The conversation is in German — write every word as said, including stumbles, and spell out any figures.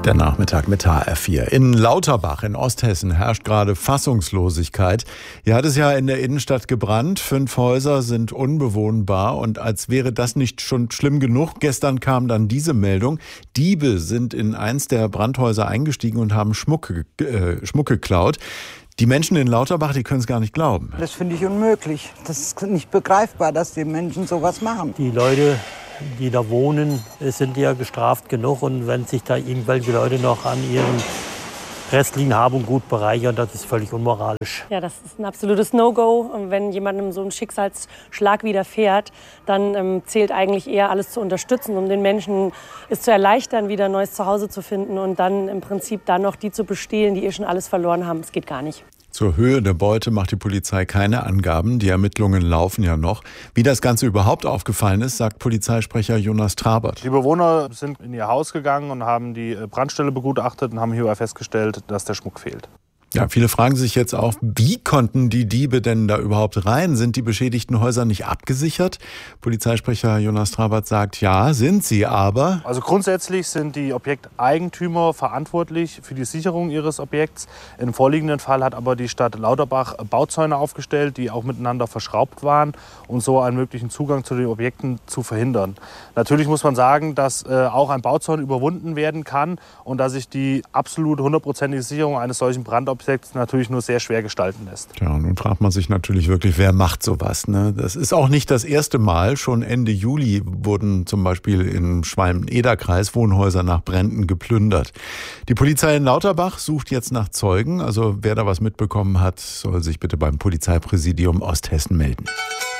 Der Nachmittag mit H R vier. In Lauterbach in Osthessen herrscht gerade Fassungslosigkeit. Hier hat es ja in der Innenstadt gebrannt. Fünf Häuser sind unbewohnbar. Und als wäre das nicht schon schlimm genug, gestern kam dann diese Meldung. Diebe sind in eins der Brandhäuser eingestiegen und haben Schmuck, äh, Schmuck geklaut. Die Menschen in Lauterbach, die können es gar nicht glauben. Das finde ich unmöglich. Das ist nicht begreifbar, dass die Menschen sowas machen. Die Leute, die da wohnen, sind ja gestraft genug. Und wenn sich da irgendwelche Leute noch an ihren restlichen Hab und Gut bereichern, das ist völlig unmoralisch. Ja, das ist ein absolutes No-Go. Und wenn jemandem so ein Schicksalsschlag widerfährt, dann ähm, zählt eigentlich eher alles zu unterstützen, um den Menschen es zu erleichtern, wieder ein neues Zuhause zu finden und dann im Prinzip dann noch die zu bestehlen, die eh schon alles verloren haben. Das geht gar nicht. Zur Höhe der Beute macht die Polizei keine Angaben. Die Ermittlungen laufen ja noch. Wie das Ganze überhaupt aufgefallen ist, sagt Polizeisprecher Jonas Trabert. Die Bewohner sind in ihr Haus gegangen und haben die Brandstelle begutachtet und haben hierbei festgestellt, dass der Schmuck fehlt. Ja, viele fragen sich jetzt auch, wie konnten die Diebe denn da überhaupt rein? Sind die beschädigten Häuser nicht abgesichert? Polizeisprecher Jonas Trabert sagt, ja, sind sie, aber... Also grundsätzlich sind die Objekteigentümer verantwortlich für die Sicherung ihres Objekts. Im vorliegenden Fall hat aber die Stadt Lauterbach Bauzäune aufgestellt, die auch miteinander verschraubt waren, um so einen möglichen Zugang zu den Objekten zu verhindern. Natürlich muss man sagen, dass äh, auch ein Bauzaun überwunden werden kann und dass sich die absolut hundertprozentige Sicherung eines solchen Brandobjekts natürlich nur sehr schwer gestalten lässt. Ja, nun fragt man sich natürlich wirklich, wer macht sowas, ne? Das ist auch nicht das erste Mal. Schon Ende Juli wurden zum Beispiel im Schwalm-Eder-Kreis Wohnhäuser nach Bränden geplündert. Die Polizei in Lauterbach sucht jetzt nach Zeugen. Also wer da was mitbekommen hat, soll sich bitte beim Polizeipräsidium Osthessen melden.